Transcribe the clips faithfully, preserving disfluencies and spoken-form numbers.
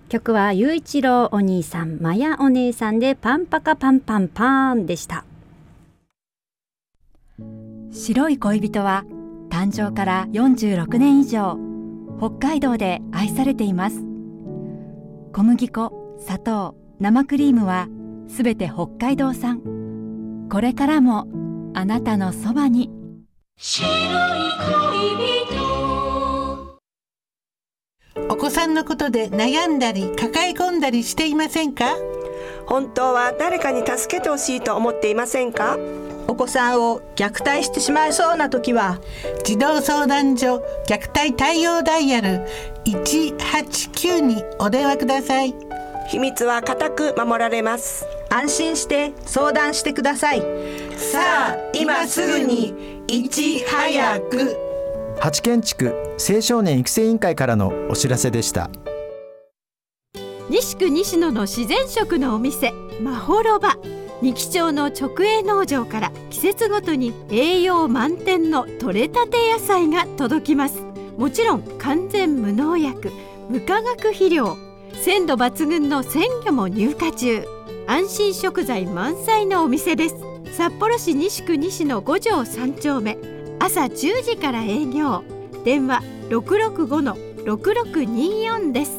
曲は雄一郎お兄さん、マヤお姉さんでパンパカパンパンパーンでした。 白い恋人は誕生からよんじゅうろくねん以上、北海道で愛されています。小麦粉、砂糖、生クリームはすべて北海道産。これからもあなたのそばに。白い恋人。 お子さんのことで悩んだり抱え込んだりしていませんか？ 本当は誰かに助けてほしいと思っていませんか？ お子さんを虐待してしまいそうな時は、 児童相談所虐待対応ダイヤルいちはちきゅうにお電話ください。 秘密は固く守られます。 安心して相談してください。 さあ今すぐにいち早く。 八軒地区青少年育成委員会からのお知らせでした。 西区西野の自然食のお店まほろば、二木町の直営農場から季節ごとに栄養満点の採れたて野菜が届きます。もちろん完全無農薬無化学肥料、鮮度抜群の鮮魚も入荷中。安心食材満載のお店です。札幌市西区西野ご条さん丁目、朝じゅうじから営業。電話 ろくろくごのろくろくにーよん です。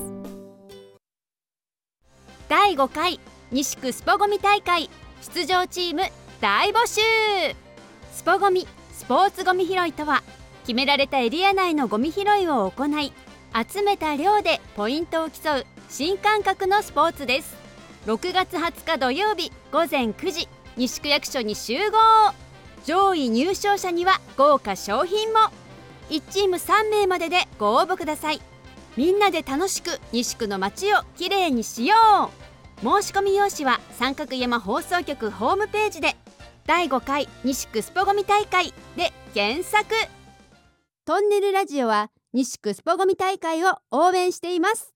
だいごかい西区スポゴミ大会出場チーム大募集。スポゴミスポーツゴミ拾いとは、決められたエリア内のゴミ拾いを行い、集めた量でポイントを競う新感覚のスポーツです。ろくがつはつか土曜日ごぜんくじ、西区役所に集合。上位入賞者には豪華賞品も。いちチームさんめいまででご応募ください。みんなで楽しく西区の街をきれいにしよう。申し込み用紙は三角山放送局ホームページで、だいごかい西区スポゴミ大会で検索。トンネルラジオは西区スポゴミ大会を応援しています。